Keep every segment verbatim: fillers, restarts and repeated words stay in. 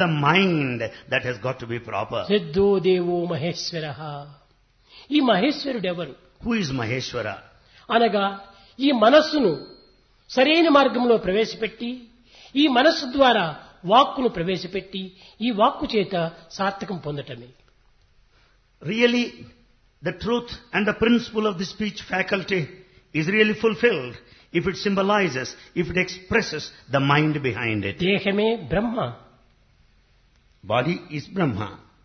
The mind that has got to be proper. Sidho దేవో మహేశ్వరః. ఈ మహేశ్వరుడు ఎవరు Who is Maheshwara? అనగా ఈ మనస్సును సరైన మార్గంలో ప్రవేశపెట్టి ఈ మనస్సు ద్వారా వాక్కును ప్రవేశపెట్టి ఈ వాక్కు చేత సార్థకం పొందటమే. Really, the truth and the principle of the speech faculty is really fulfilled if it symbolizes, if it expresses the mind behind it. దేహమే బ్రహ్మ. Body is Brahma.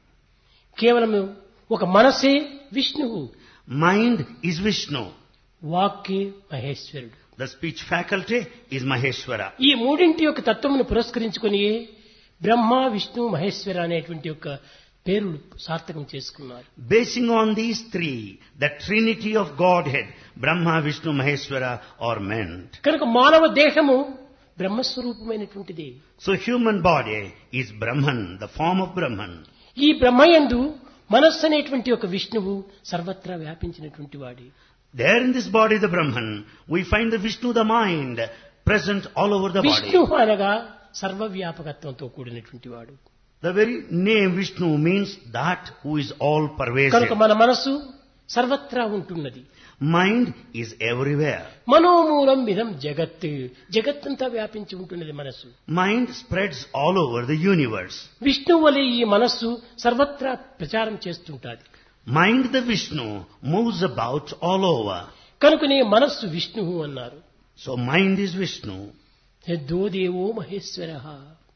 కేవలం ఒక మనసే విష్ణువు. Mind is Vishnu. వాక్కే మహేశ్వరుడు. The speech faculty is Maheshwara. ఈ మూడింటి యొక్క తత్వమును పురస్కరించుకొని బ్రహ్మ విష్ణు మహేశ్వర అనేటువంటి యొక్క పేరులు సార్థకం చేసుకున్నారు. Basing on these three, the trinity of Godhead, Brahma, Vishnu, Maheshwara are meant. కనుక మానవ దేహము బ్రహ్మస్వరూపమైనటువంటిది. So human body is Brahman, the form of Brahman. ఈ బ్రహ్మయందు మనస్సు అనేటువంటి ఒక విష్ణువు సర్వత్రా వ్యాపించినటువంటి వాడి. There in this body, the Brahman, we find the Vishnu, the mind, present all over the Vishnu body. అనగా సర్వవ్యాపకత్వంతో కూడినటువంటి వాడు. The very name Vishnu means that who is all pervasive. కనుక మన మనసు సర్వత్రా ఉంటున్నది. Mind is everywhere. మనోమూలం విధం జగత్. జగత్తంతా వ్యాపించి ఉంటున్నది మనస్సు. Mind spreads all over the universe. విష్ణువు వలె ఈ మనస్సు సర్వత్రా ప్రచారం చేస్తుంటాది. Mind, the Vishnu, moves about all over. కనుకనే మనస్సు విష్ణువు అన్నారు. So mind is Vishnu. యద్దో దేవో మహేశ్వరః.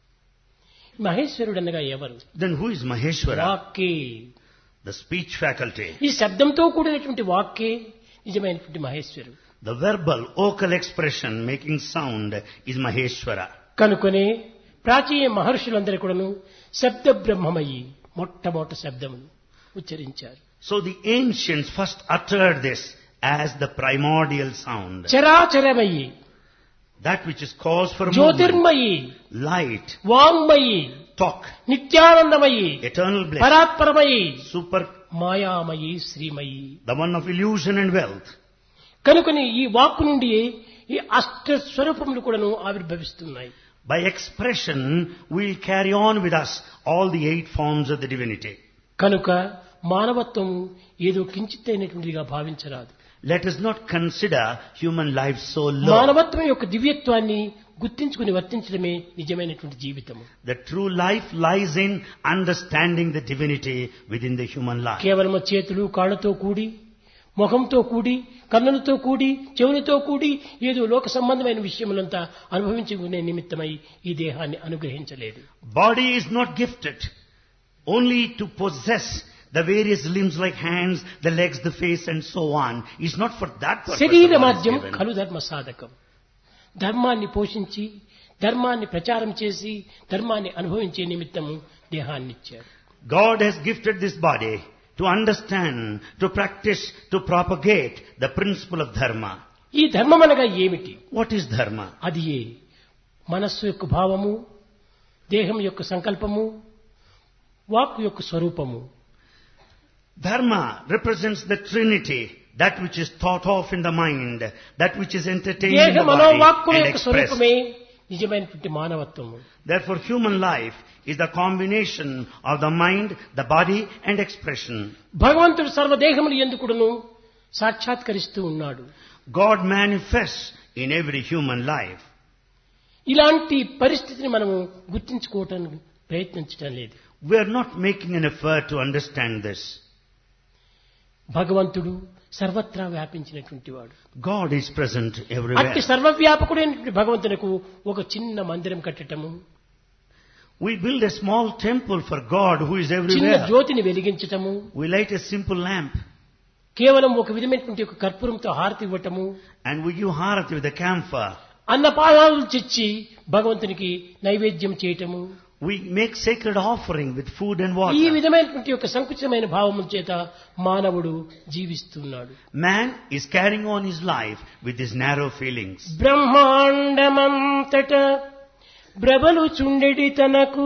మహేశ్వరుడు అనగా ఎవరు? Then who is Maheshwara? వాక్కే. The speech faculty. ఈ శబ్దంతో కూడినటువంటి వాక్కే నిజమైనటువంటి మహేశ్వరుడు. The verbal, vocal expression making sound is Maheshwara. కనుకనే ప్రాచీన మహర్షులందరూ కూడాను శబ్ద బ్రహ్మమయి మొట్టమొదటి శబ్దమును ఉచ్చరించారు. So the ancients first uttered this as the primordial sound. చరాచరమయి, That which is cause for movement, Jyotirmayi, light, వాంగ్మయి, talk, నిత్యానందమయి, eternal bliss, పరాత్పరమయి, super, మాయామయి, Srimayi. the one of illusion and wealth. కనుకని ఈ వాక్కు నుండి ఈ అష్ట స్వరూపములు కూడాను ఆవిర్భవిస్తున్నాయి. By expression, we'll carry on with us all the eight forms of the divinity. కనుక మానవత్వం ఏదో కించిత్తైనటువంటిదిగా భావించరాదు. Let us not consider human life so low. మానవత్వం యొక్క దివ్యత్వాన్ని గుర్తించుకుని వర్తించడమే నిజమైనటువంటి జీవితము. The true life lies in understanding the divinity within the human life. కేవలం చేతులు కాళ్ళతో కూడి, ముఖంతో కూడి, కన్నులతో కూడి, చెవులతో కూడి ఏదో లోక సంబంధమైన విషయములంతా అనుభవించుకునే నిమిత్తమై ఈ దేహాన్ని అనుగ్రహించలేదు. Body is not gifted only to possess the various limbs like hands, the legs, the face and so on. It's not for that purpose. శరీర that one is మాధ్యం given. ఖలు ధర్మ సాధకం. ధర్మాన్ని పోషించి ధర్మాన్ని ప్రచారం చేసి ధర్మాన్ని అనుభవించే నిమిత్తము దేహాన్ని ఇచ్చారు. God has gifted this body to understand, to practice, to propagate the principle of dharma. ఈ ధర్మం అనగా ఏమిటి? What is dharma? అది ఏ మనస్సు యొక్క భావము, దేహం యొక్క సంకల్పము, వాక్కు యొక్క స్వరూపము. Dharma represents the trinity, that which is thought of in the mind, that which is entertained in దేహ the మనోవాక్కుల body and యొక్క expressed. స్వరూపమే నిజమైనటువంటి మానవత్వము. Therefore, human life is the combination of the mind, the body and expression. భగవంతుడు సర్వదేహములు ఎందుకుడును సాక్షాత్కరిస్తూ ఉన్నాడు. God manifests in every human life. ఇలాంటి పరిస్థితిని మనము గుర్తించుకోవటానికి ప్రయత్నించడం లేదు. We are not making an effort to understand this. భగవంతుడు సర్వత్రా వ్యాపించినటువంటి వాడు. God is present అట్టి everywhere. సర్వవ్యాపకుడైనటువంటి భగవంతునకు ఒక చిన్న మందిరం కట్టటము, We build a small temple for God who is చిన్న everywhere. జ్యోతిని వెలిగించటము, We light a simple lamp కేవలం ఒక విధమైనటువంటి ఒక కర్పూరంతో హారతి ఇవ్వటము, and we give harati with a camphor. అన్నపానాలు చిచ్చి భగవంతునికి నైవేద్యం చేయటము, We make sacred offering with food and ఈ water. విధమైనటువంటి ఒక సంకుచితమైన భావము చేత మానవుడు జీవిస్తున్నాడు. Man is carrying on his life with his narrow feelings. బ్రహ్మాండమంతట బ్రబలు చుండెడి తనకు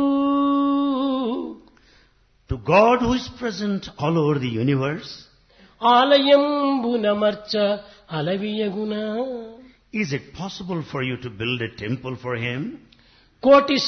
To God who is present all over the universe, ఆలయంబునమర్చ అలవియగునా. is it possible for you to build a temple for him? కోటి